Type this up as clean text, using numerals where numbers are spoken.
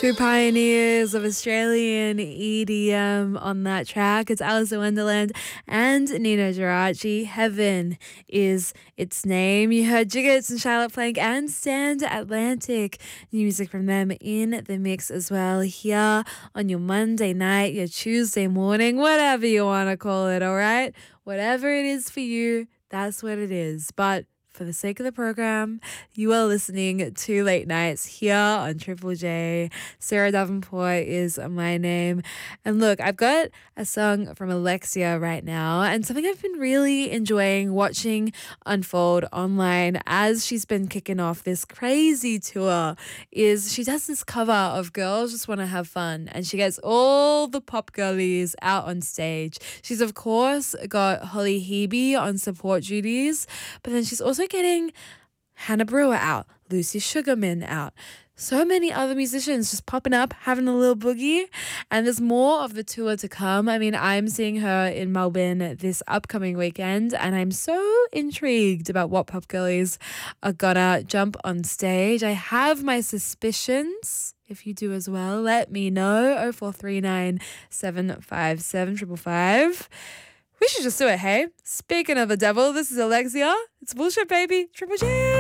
Two pioneers of Australian EDM on that track. It's Alice in Wonderland and Nino Geraci. Heaven is its name. You heard Jiggets and Charlotte Plank and Stand Atlantic. New music from them in the mix as well here on your Monday night, your Tuesday morning, whatever you want to call it, all right? Whatever it is for you, that's what it is. But for the sake of the program, you are listening to Late Nights here on Triple J. Sarah Davenport is my name. And look, I've got a song from Alexia right now, and something I've been really enjoying watching unfold online as she's been kicking off this crazy tour is she does this cover of Girls Just Want to Have Fun, and she gets all the pop girlies out on stage. She's, of course, got Holly Hebe on support duties, but then she's also getting Hannah Brewer out, Lucy Sugarman out. So many other musicians just popping up, having a little boogie. And there's more of the tour to come. I mean, I'm seeing her in Melbourne this upcoming weekend, and I'm so intrigued about what pop girlies are gonna jump on stage. I have my suspicions. If you do as well, let me know. 0439 757 555. We should just do it, hey? Speaking of the devil, this is Alexia. It's bullshit, baby. Triple J.